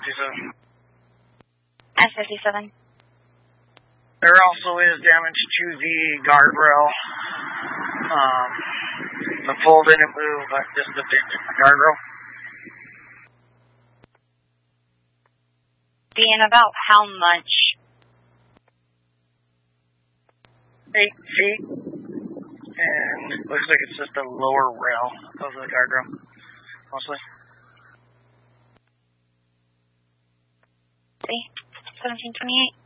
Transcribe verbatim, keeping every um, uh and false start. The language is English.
fifty-seven. S fifty-seven. There also is damage to the guardrail. Um, the pole didn't move, but just the guardrail. Being about how much? Eight feet. And looks like it's just a lower rail of the guardrail, mostly. See? seventeen twenty-eight.